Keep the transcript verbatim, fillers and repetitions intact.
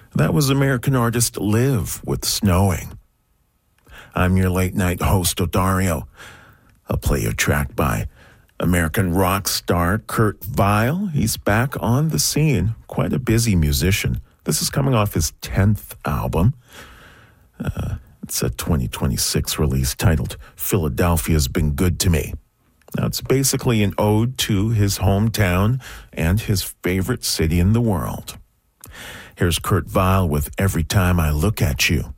That was American artist Liv with Snowing. I'm your late-night host, Odario. I'll play you a track by American rock star Kurt Vile. He's back on the scene, quite a busy musician. This is coming off his tenth album. Uh, it's a twenty twenty-six release titled Philadelphia's Been Good to Me. Now, it's basically an ode to his hometown and his favorite city in the world. Here's Kurt Vile with Every Time I Look at You.